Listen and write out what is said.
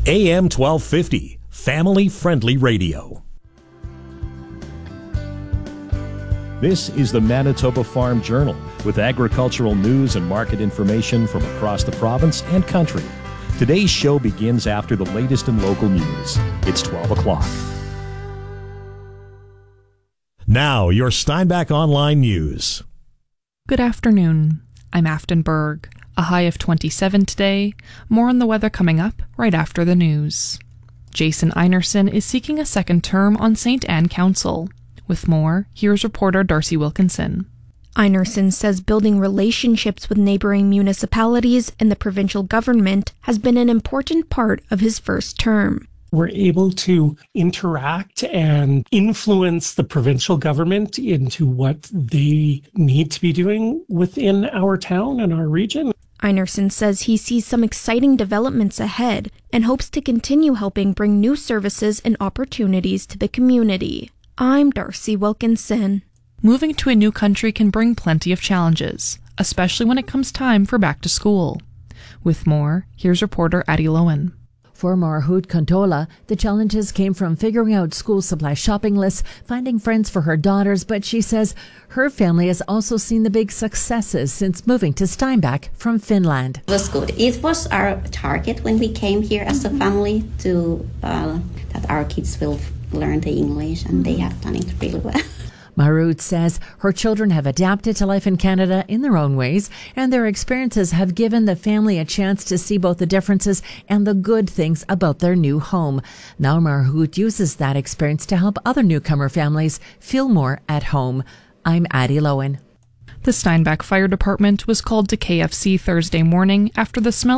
AM 1250, family-friendly radio. This is the Manitoba Farm Journal with agricultural news and market information from across the province and country. Today's show begins after the latest in local news. It's 12 o'clock. Now, your Steinbach Online News. Good afternoon. I'm Afton Berg. A high of 27 today. More on the weather coming up right after the news. Jason Einerson is seeking a second term on St. Anne Council. With more, here's reporter Darcy Wilkinson. Einerson says building relationships with neighboring municipalities and the provincial government has been an important part of his first term. We're able to interact and influence the provincial government into what they need to be doing within our town and our region. Einerson says he sees some exciting developments ahead and hopes to continue helping bring new services and opportunities to the community. I'm Darcy Wilkinson. Moving to a new country can bring plenty of challenges, especially when it comes time for back to school. With more, here's reporter Addie Lowen. For Marhoot Contola, the challenges came from figuring out school supply shopping lists, finding friends for her daughters, but she says her family has also seen the big successes since moving to Steinbach from Finland. It was good. It was our target when we came here as a family to that our kids will learn the English, and they have done it really well. Marut says her children have adapted to life in Canada in their own ways, and their experiences have given the family a chance to see both the differences and the good things about their new home. Now Marut uses that experience to help other newcomer families feel more at home. I'm Addie Lowen. The Steinbach Fire Department was called to KFC Thursday morning after the smell